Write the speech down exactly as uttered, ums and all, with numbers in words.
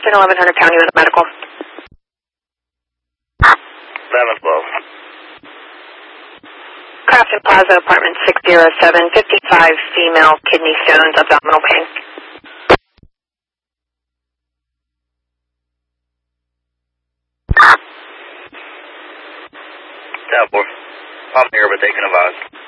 Crafton, eleven hundred County with medical. eleven twelve. Crafton Plaza, apartment six oh seven, fifty-five, female, kidney stones, abdominal pain. Yeah, boy. I'm here, but they can advise.